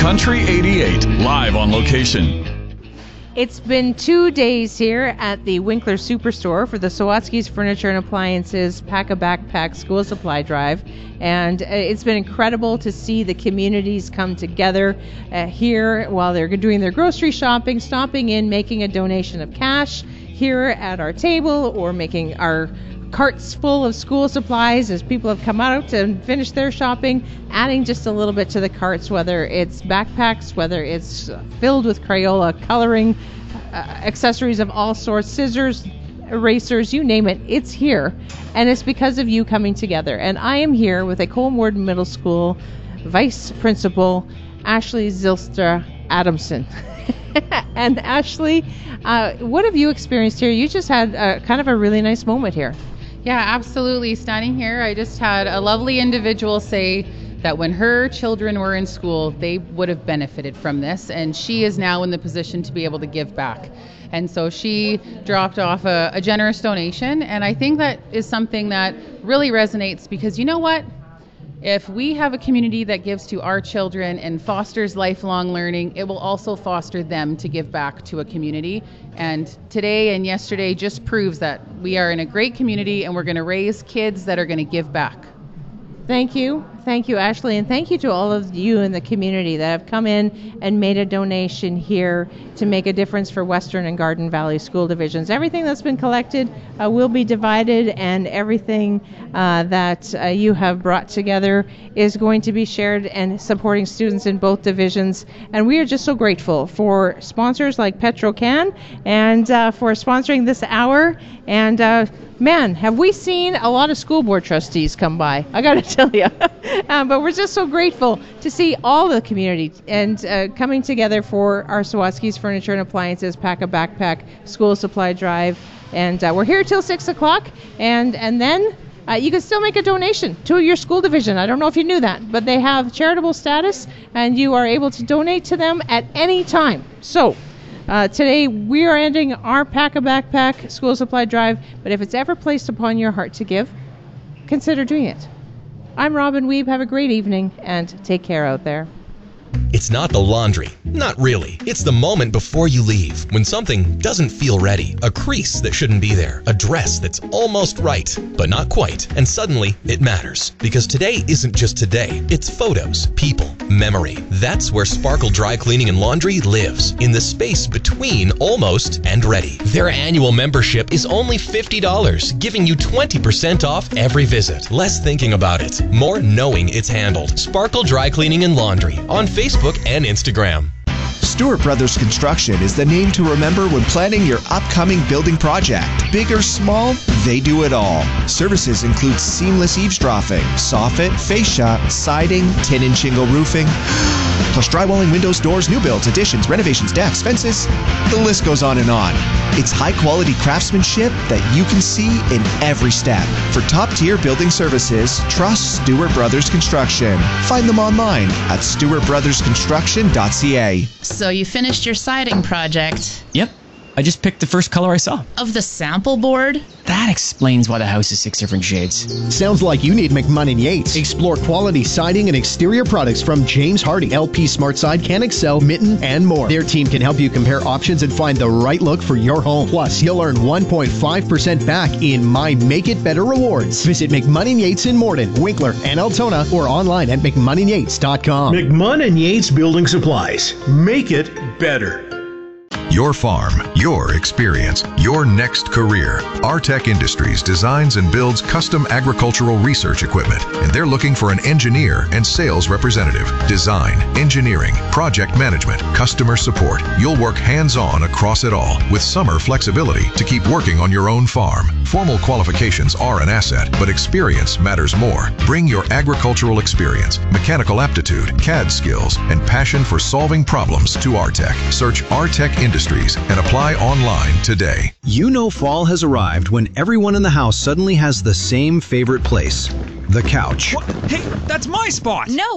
Country 88, live on location. It's been 2 days here at the Winkler Superstore for the Sawatsky's Furniture and Appliances Pack a Backpack School Supply Drive. And it's been incredible to see the communities come together here while they're doing their grocery shopping, stopping in, making a donation of cash here at our table, or making our carts full of school supplies as people have come out and finished their shopping, adding just a little bit to the carts, whether it's backpacks, whether it's filled with Crayola coloring, accessories of all sorts, scissors, erasers, you name it, it's here. And it's because of you coming together. And I am here with a Colm Warden Middle School Vice Principal, Ashley Zylstra Adamson. And Ashley, what have you experienced here? You just had kind of a really nice moment here. Yeah, absolutely. Standing here, I just had a lovely individual say that when her children were in school, they would have benefited from this, and she is now in the position to be able to give back. And so she dropped off a generous donation, and I think that is something that really resonates, because you know what? If we have a community that gives to our children and fosters lifelong learning, it will also foster them to give back to a community. And today and yesterday just proves that we are in a great community and we're going to raise kids that are going to give back. Thank you. Thank you, Ashley. And thank you to all of you in the community that have come in and made a donation here to make a difference for Western and Garden Valley school divisions. Everything that's been collected will be divided, and everything that you have brought together is going to be shared and supporting students in both divisions. And we are just so grateful for sponsors like Petro-Can and for sponsoring this hour. And man, have we seen a lot of school board trustees come by, I got to tell you. But we're just so grateful to see all the community and coming together for our Sawatsky's Furniture and Appliances Pack a Backpack School Supply Drive. And we're here till 6 o'clock. And then you can still make a donation to your school division. I don't know if you knew that, but they have charitable status, and you are able to donate to them at any time. So today we are ending our Pack a Backpack School Supply Drive, but if it's ever placed upon your heart to give, consider doing it. I'm Robin Weeb. Have a great evening, and take care out there. It's not the laundry. Not really. It's the moment before you leave, when something doesn't feel ready. A crease that shouldn't be there. A dress that's almost right, but not quite. And suddenly, it matters. Because today isn't just today. It's photos, people, memory. That's where Sparkle Dry Cleaning and Laundry lives. In the space between almost and ready. Their annual membership is only $50, giving you 20% off every visit. Less thinking about it, more knowing it's handled. Sparkle Dry Cleaning and Laundry on Facebook and Instagram. Stewart Brothers Construction is the name to remember when planning your upcoming building project. Big or small, they do it all. Services include seamless eavesdropping, soffit, fascia, siding, tin and shingle roofing, plus drywalling, windows, doors, new builds, additions, renovations, decks, fences. The list goes on and on. It's high-quality craftsmanship that you can see in every step. For top-tier building services, trust Stewart Brothers Construction. Find them online at stewartbrothersconstruction.ca. So you finished your siding project. Yep. I just picked the first color I saw. Of the sample board? That explains why the house is 6 different shades. Sounds like you need McMunn & Yates. Explore quality siding and exterior products from James Hardy, LP SmartSide, CanExcel, Mitten, and more. Their team can help you compare options and find the right look for your home. Plus, you'll earn 1.5% back in My Make It Better rewards. Visit McMunn & Yates in Morden, Winkler, and Altona, or online at McMunnandYates.com. McMunn & Yates Building Supplies. Make it better. Your farm, your experience, your next career. Artec Industries designs and builds custom agricultural research equipment, and they're looking for an engineer and sales representative. Design, engineering, project management, customer support. You'll work hands-on across it all with summer flexibility to keep working on your own farm. Formal qualifications are an asset, but experience matters more. Bring your agricultural experience, mechanical aptitude, CAD skills, and passion for solving problems to Artec. Search Artec Industries and apply online today. You know fall has arrived when everyone in the house suddenly has the same favorite place, the couch. What? Hey, that's my spot! No,